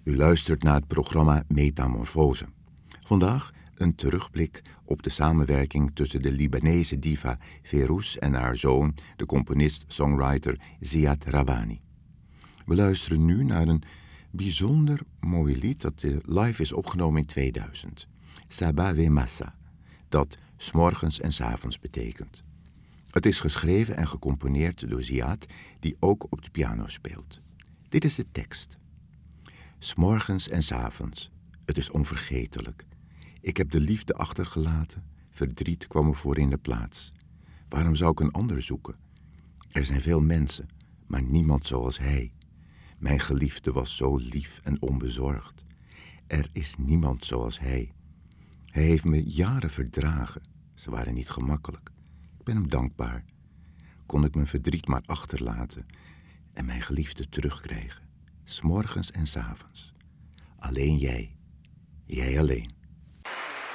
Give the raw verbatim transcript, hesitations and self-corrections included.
U luistert naar het programma Metamorfose. Vandaag een terugblik op de samenwerking tussen de Libanese diva Fairouz en haar zoon, de componist-songwriter Ziad Rabani. We luisteren nu naar een bijzonder mooi lied dat live is opgenomen in tweeduizend. Sabah ve Massa, dat 's morgens en 's avonds betekent. Het is geschreven en gecomponeerd door Ziad, die ook op de piano speelt. Dit is de tekst. 'S morgens en 's avonds, het is onvergetelijk. Ik heb de liefde achtergelaten, verdriet kwam me voor in de plaats. Waarom zou ik een ander zoeken? Er zijn veel mensen, maar niemand zoals hij. Mijn geliefde was zo lief en onbezorgd. Er is niemand zoals hij. Hij heeft me jaren verdragen, ze waren niet gemakkelijk. Ik ben hem dankbaar. Kon ik mijn verdriet maar achterlaten en mijn geliefde terugkrijgen. 's Morgens en 's avonds. Alleen jij, jij alleen.